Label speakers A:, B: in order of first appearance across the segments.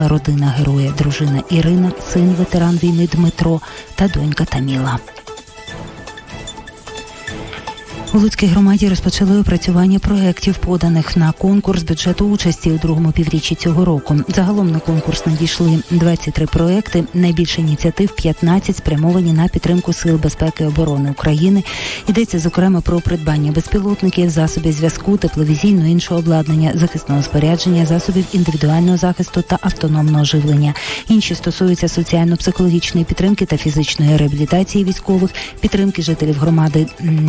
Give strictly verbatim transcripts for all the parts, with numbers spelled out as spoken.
A: родина героя, дружина Ірина, син ветеран війни Дмитро та донька Таміла. У Луцькій громаді розпочали опрацювання проєктів, поданих на конкурс бюджету участі у другому півріччі цього року. Загалом на конкурс надійшли двадцять три проєкти, найбільше ініціатив п'ятнадцять спрямовані на підтримку Сил безпеки і оборони України. Йдеться, зокрема, про придбання безпілотників, засобів зв'язку, тепловізійного і іншого обладнання, захисного спорядження, засобів індивідуального захисту та автономного живлення. Інші стосуються соціально-психологічної підтримки та фізичної реабілітації військових, підтримки жителів громади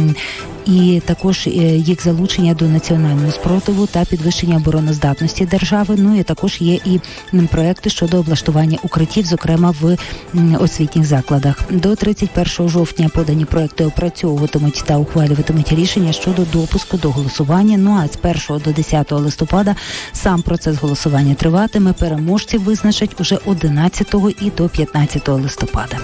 A: і також їх залучення до національного спротиву та підвищення обороноздатності держави. Ну і також є і проекти щодо облаштування укриттів, зокрема в освітніх закладах. До тридцять першого жовтня подані проекти опрацьовуватимуть та ухвалюватимуть рішення щодо допуску до голосування. Ну а з першого до десятого листопада сам процес голосування триватиме. Переможців визначать уже одинадцятого і до п'ятнадцятого листопада.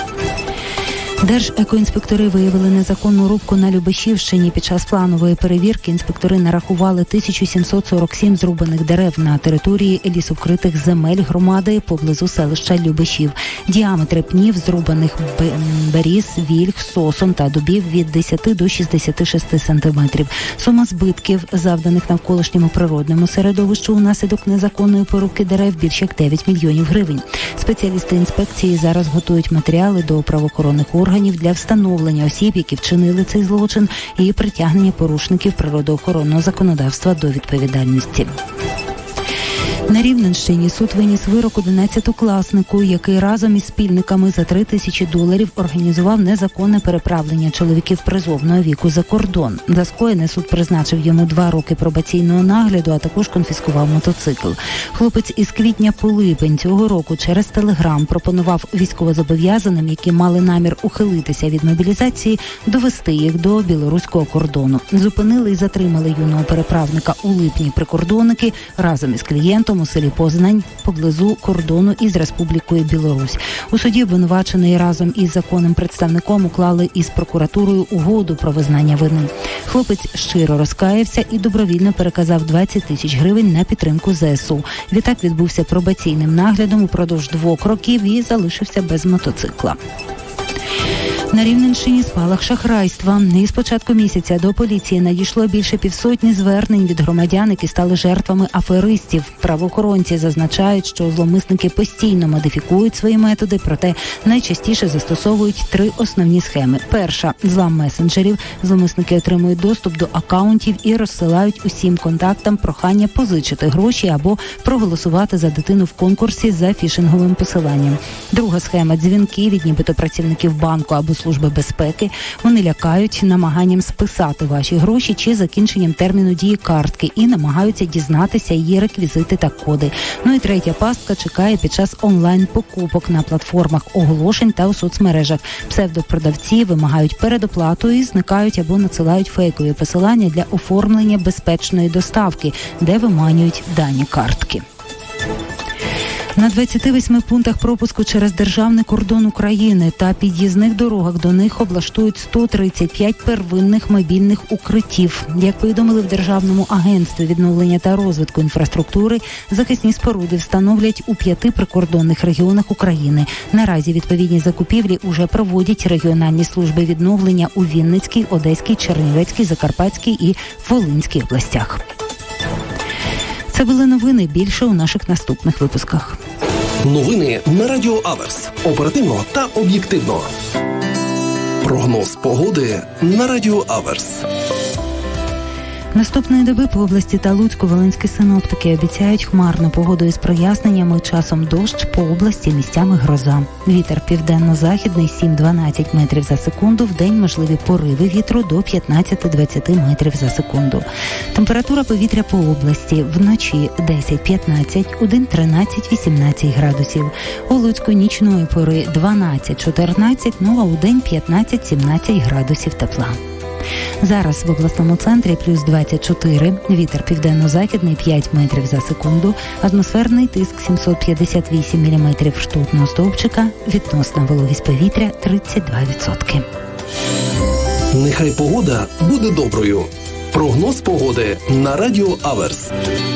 A: Держекоінспектори виявили незаконну рубку на Любешівщині. Під час планової перевірки інспектори нарахували тисячу сімсот сорок сім зрубаних дерев на території лісовкритих земель громади поблизу селища Любешів. Діаметри пнів зрубаних беріз, вільх, сосон та дубів від десяти до шістдесяти шести сантиметрів. Сума збитків, завданих навколишньому природному середовищу унаслідок незаконної порубки дерев, більше як дев'ять мільйонів гривень. Спеціалісти інспекції зараз готують матеріали до правоохоронних органів для встановлення осіб, які вчинили цей злочин, і притягнення порушників природоохоронного законодавства до відповідальності. На Рівненщині суд виніс вирок одинадцятикласнику, який разом із спільниками за три тисячі доларів організував незаконне переправлення чоловіків призовного віку за кордон. За скоєне суд призначив йому два роки пробаційного нагляду, а також конфіскував мотоцикл. Хлопець із квітня по липень цього року через Телеграм пропонував військовозобов'язаним, які мали намір ухилитися від мобілізації, довести їх до білоруського кордону. Зупинили і затримали юного переправника у липні прикордонники разом із клієнтом у селі Познань поблизу кордону із Республікою Білорусь. У суді обвинувачений разом із законним представником уклали із прокуратурою угоду про визнання вини. Хлопець щиро розкаявся і добровільно переказав двадцять тисяч гривень на підтримку зе ес у. Відтак відбувся пробаційним наглядом упродовж двох років і залишився без мотоцикла. На Рівненщині спалах шахрайства. І з початку місяця до поліції надійшло більше півсотні звернень від громадян, які стали жертвами аферистів. Правоохоронці зазначають, що зловмисники постійно модифікують свої методи, проте найчастіше застосовують три основні схеми. Перша – злам месенджерів. Зловмисники отримують доступ до акаунтів і розсилають усім контактам прохання позичити гроші або проголосувати за дитину в конкурсі за фішинговим посиланням. Друга схема – дзвінки від нібито працівників банку або Служби безпеки. Вони лякають намаганням списати ваші гроші чи закінченням терміну дії картки і намагаються дізнатися її реквізити та коди. Ну і третя пастка чекає під час онлайн-покупок на платформах оголошень та у соцмережах. Псевдопродавці вимагають передоплату і зникають або надсилають фейкові посилання для оформлення безпечної доставки, де виманюють дані картки. На двадцяти восьми пунктах пропуску через державний кордон України та під'їзних дорогах до них облаштують сто тридцять п'ять первинних мобільних укриттів. Як повідомили в Державному агентстві відновлення та розвитку інфраструктури, захисні споруди встановлять у п'яти прикордонних регіонах України. Наразі відповідні закупівлі уже проводять регіональні служби відновлення у Вінницькій, Одеській, Чернівецькій, Закарпатській і Волинській областях. Це були новини. Більше у наших наступних випусках.
B: Новини на Радіо Аверс. Оперативно та об'єктивно. Прогноз погоди на Радіо Аверс.
A: Наступної доби по області та Луцьку волинські синоптики обіцяють хмарну погоду із проясненнями, часом дощ, по області місцями гроза. Вітер південно-західний сім-дванадцять метрів за секунду, вдень можливі пориви вітру до п'ятнадцять-двадцять метрів за секунду. Температура повітря по області вночі десять-п'ятнадцять, удень тринадцять-вісімнадцять градусів. У Луцьку нічної пори дванадцять-чотирнадцять, ну а удень п'ятнадцять-сімнадцять градусів тепла. Зараз в обласному центрі плюс двадцять чотири, вітер південно-західний п'ять метрів за секунду, атмосферний тиск сімсот п'ятдесят вісім міліметрів ртутного стовпчика, відносна вологість повітря тридцять два відсотки.
B: Нехай погода буде доброю. Прогноз погоди на Радіо Аверс.